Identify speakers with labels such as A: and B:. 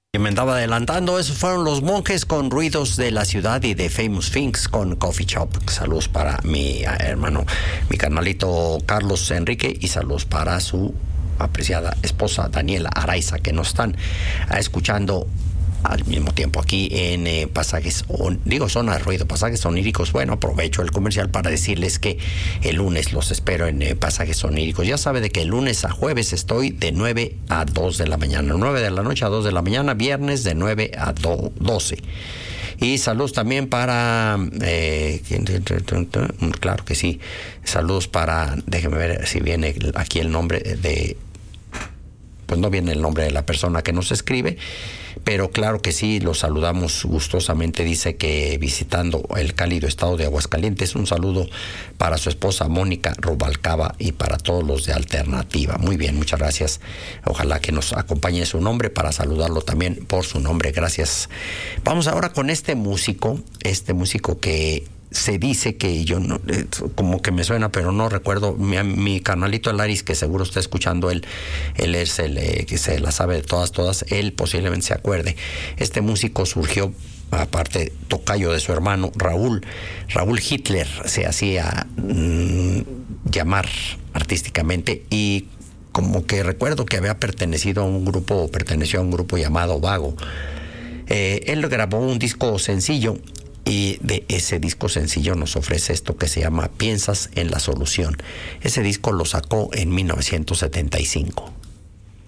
A: Que me andaba adelantando, esos fueron Los Monjes con Ruidos de la Ciudad y de Famous Things con Coffee Shop. Saludos para mi hermano, mi carnalito Carlos Enrique, y saludos para su apreciada esposa Daniela Araiza, que nos están escuchando al mismo tiempo aquí en Pasajes, Zona de Ruido, Pasajes Oníricos. Bueno, aprovecho el comercial para decirles que el lunes los espero en Pasajes Oníricos. Ya sabe de que el lunes a jueves estoy de 9 a 2 de la mañana, 9 de la noche a 2 de la mañana, viernes de 9 a 12. Y saludos también para... claro que sí. Saludos para... Déjeme ver si viene aquí el nombre de... Pues no viene el nombre de la persona que nos escribe, pero claro que sí, los saludamos gustosamente. Dice que visitando el cálido estado de Aguascalientes. Un saludo para su esposa Mónica Rubalcaba y para todos los de Alternativa. Muy bien, muchas gracias. Ojalá que nos acompañe su nombre para saludarlo también por su nombre. Gracias. Vamos ahora con este músico que... Se dice que yo no, como que me suena, pero no recuerdo. Mi carnalito Alaris, que seguro está escuchando, él es el que se la sabe de todas, él posiblemente se acuerde. Este músico surgió, aparte, tocayo de su hermano Raúl Hitler, se hacía llamar artísticamente, y como que recuerdo que había perteneció a un grupo llamado Vago. Él grabó un disco sencillo, y de ese disco sencillo nos ofrece esto que se llama Piensas en la Solución. Ese disco lo sacó en 1975.